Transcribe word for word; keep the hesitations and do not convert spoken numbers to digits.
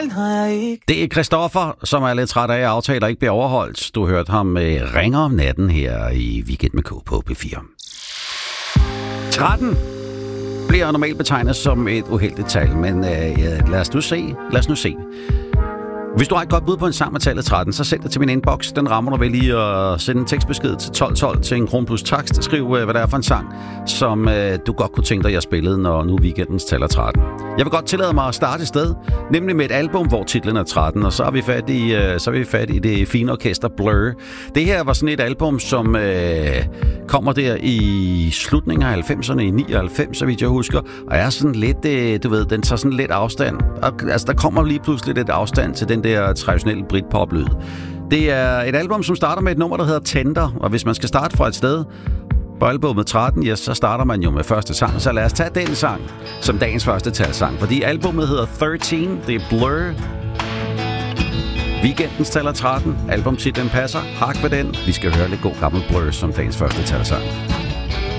den har jeg ikke. Det er Christoffer, som er lidt træt af, at aftaler ikke bliver overholdt. Du hørte ham med Ringer om natten her i Weekend med K på P fire. tretten bliver normalt betegnet som et uheldigt tal, men øh, ja, lad os nu se. Lad os nu se. Hvis du har et godt bud på en sang med tallet tretten, så send det til min inbox. Den rammer du vel lige at sende en tekstbesked til tolv tolv til en kron plus takst. Skriv, hvad det er for en sang, som øh, du godt kunne tænke dig, jeg spillede, når nu weekendens taler tretten. Jeg vil godt tillade mig at starte et sted, nemlig med et album, hvor titlen er tretten, og så er vi fat i, øh, så er vi fat i det fine orkester Blur. Det her var sådan et album, som øh, kommer der i slutningen af halvfemserne, i nioghalvfems, så vidt jeg husker, og er sådan lidt, øh, du ved, den tager sådan lidt afstand. Altså, der kommer lige pludselig lidt afstand til den der traditionelle Britpop-lyd. Det er et album, som starter med et nummer, der hedder Tender, og hvis man skal starte fra et sted på albumet tretten, ja, så starter man jo med første sang. Så lad os tage den sang som dagens første talsang, fordi albumet hedder tretten, det er Blur. Weekendens taler tretten, albumtitlen passer, hak ved den. Vi skal høre lidt god gammel Blur som dagens første talsang.